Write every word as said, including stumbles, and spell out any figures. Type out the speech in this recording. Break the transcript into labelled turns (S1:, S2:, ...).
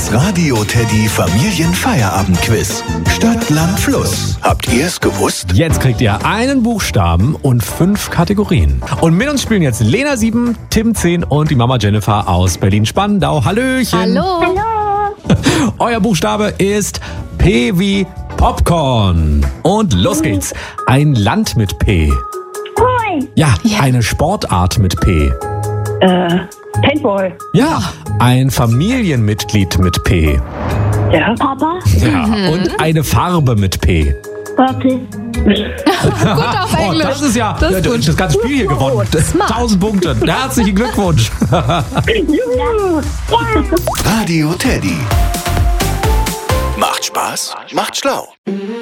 S1: Das Radio Teddy Familienfeierabendquiz. Stadt, Land, Fluss. Habt ihr es gewusst?
S2: Jetzt kriegt ihr einen Buchstaben und fünf Kategorien. Und mit uns spielen jetzt Lena sieben, Tim zehn und die Mama Jennifer aus Berlin-Spandau. Hallöchen.
S3: Hallo.
S4: Hallo.
S2: Euer Buchstabe ist P wie Popcorn. Und los geht's. Ein Land mit P.
S4: Cool.
S2: Ja, eine Sportart mit P.
S5: Äh, Paintball.
S2: Ja, ein Familienmitglied mit P.
S5: Ja.
S4: Papa.
S2: Ja, und eine Farbe mit P.
S4: Purple.
S3: Gut auf
S2: Oh,
S3: Englisch.
S2: das ist ja
S3: Das ist
S2: das,
S3: gut.
S2: das ganze Spiel hier gewonnen. tausend Punkte. Herzlichen Glückwunsch.
S4: Juhu. Ja.
S1: Radio Teddy. Macht Spaß, macht schlau.